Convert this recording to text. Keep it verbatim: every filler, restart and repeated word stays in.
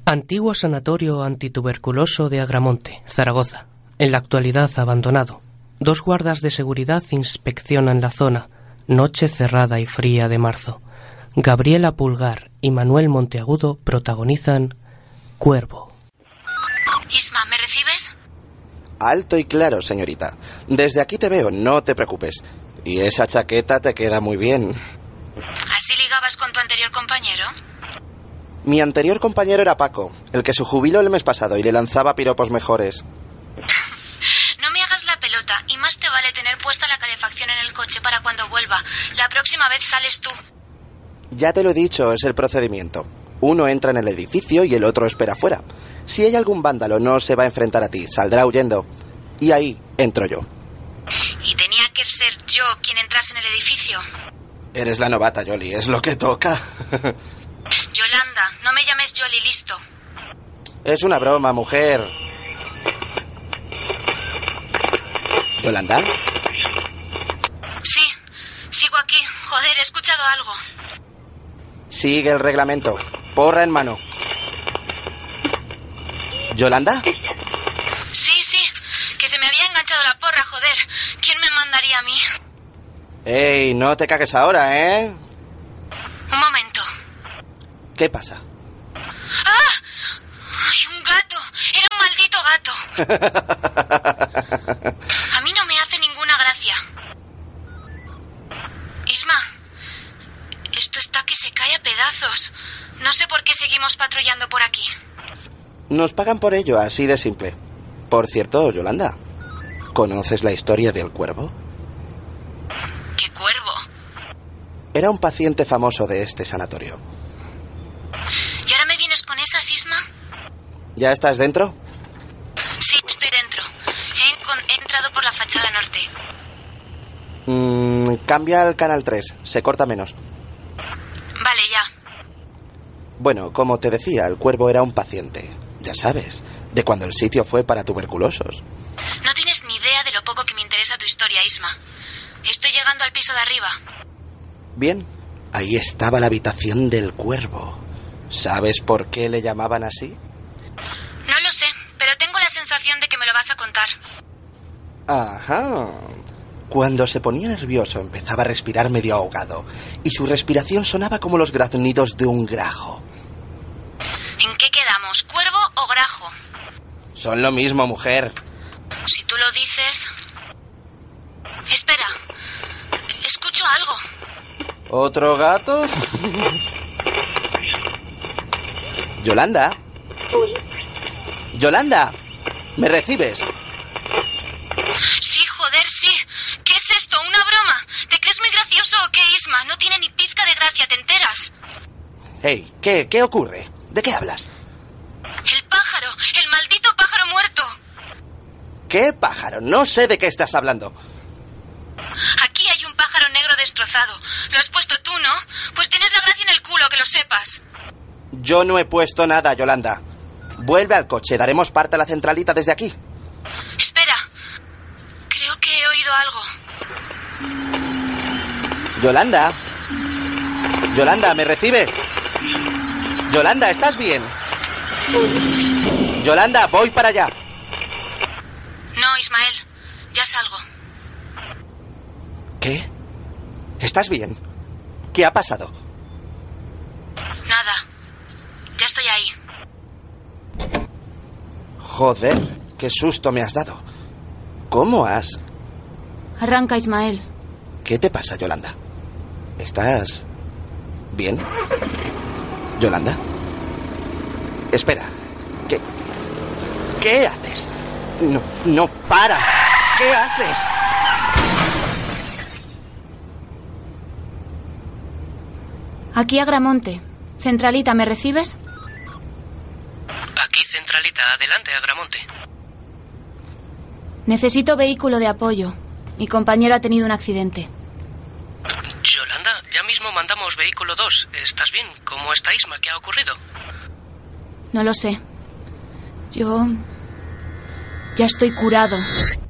Antiguo sanatorio antituberculoso de Agramonte, Zaragoza. En la actualidad abandonado. Dos guardas de seguridad inspeccionan la zona. Noche cerrada y fría de marzo. Gabriela Pulgar y Manuel Monteagudo protagonizan Cuervo. Isma, ¿me recibes? Alto y claro, señorita. Desde aquí te veo, no te preocupes. Y esa chaqueta te queda muy bien. ¿Así ligabas con tu anterior compañero? Mi anterior compañero era Paco, el que se jubiló el mes pasado y le lanzaba piropos mejores. No me hagas la pelota, y más te vale tener puesta la calefacción en el coche para cuando vuelva. La próxima vez sales tú. Ya te lo he dicho, es el procedimiento. Uno entra en el edificio y el otro espera fuera. Si hay algún vándalo, no se va a enfrentar a ti, saldrá huyendo. Y ahí entro yo. ¿Y tenía que ser yo quien entrase en el edificio? Eres la novata, Yoli, es lo que toca. Yolanda, no me llames Yoli, listo. Es una broma, mujer. ¿Yolanda? Sí, sigo aquí. Joder, he escuchado algo. Sigue el reglamento. Porra en mano. ¿Yolanda? Sí, sí, que se me había enganchado la porra, joder. ¿Quién me mandaría a mí? Ey, no te cagues ahora, ¿eh? Un momento. ¿Qué pasa? ¡Ah! ¡Ay, un gato! ¡Era un maldito gato! A mí no me hace ninguna gracia. Isma, esto está que se cae a pedazos. No sé por qué seguimos patrullando por aquí. Nos pagan por ello, así de simple. Por cierto, Yolanda, ¿conoces la historia del cuervo? ¿Qué cuervo? Era un paciente famoso de este sanatorio. ¿Y ahora me vienes con esas, Isma? ¿Ya estás dentro? Sí, estoy dentro. He, encon- he entrado por la fachada norte. Mm, cambia al canal tres, se corta menos. Vale, ya. Bueno, como te decía, el cuervo era un paciente. Ya sabes, de cuando el sitio fue para tuberculosos. No tienes ni idea de lo poco que me interesa tu historia, Isma. Estoy llegando al piso de arriba. Bien, ahí estaba la habitación del cuervo. ¿Sabes por qué le llamaban así? No lo sé, pero tengo la sensación de que me lo vas a contar. Ajá. Cuando se ponía nervioso empezaba a respirar medio ahogado y su respiración sonaba como los graznidos de un grajo. ¿En qué quedamos, cuervo o grajo? Son lo mismo, mujer. Si tú lo dices... Espera, escucho algo. ¿Otro gato? ¿Yolanda? ¿Yolanda? ¿Me recibes? Sí, joder, sí. ¿Qué es esto? ¿Una broma? ¿Te crees muy gracioso o qué, Isma? No tiene ni pizca de gracia, ¿te enteras? Hey, ¿qué, qué ocurre? ¿De qué hablas? El pájaro, el maldito pájaro muerto. ¿Qué pájaro? No sé de qué estás hablando. Aquí hay un pájaro negro destrozado. Lo has puesto tú, ¿no? Pues tienes la gracia en el culo, que lo sepas. Yo no he puesto nada, Yolanda. Vuelve al coche, daremos parte a la centralita desde aquí. Espera. Creo que he oído algo. Yolanda. Yolanda, ¿me recibes? Yolanda, ¿estás bien? Yolanda, voy para allá. No, Ismael. Ya salgo. ¿Qué? ¿Estás bien? ¿Qué ha pasado? Nada. Ya estoy ahí. Joder, qué susto me has dado. ¿Cómo has...? Arranca, Ismael. ¿Qué te pasa, Yolanda? ¿Estás bien? ¿Yolanda? Espera. ¿Qué... ¿Qué haces? No, no, para. ¿Qué haces? Aquí Agramonte. Centralita, ¿me recibes? Aquí Centralita, adelante, Agramonte. Necesito vehículo de apoyo. Mi compañero ha tenido un accidente. Yolanda, ya mismo mandamos vehículo dos. ¿Estás bien? ¿Cómo está Isma? ¿Qué ha ocurrido? No lo sé. Yo... ya estoy curado.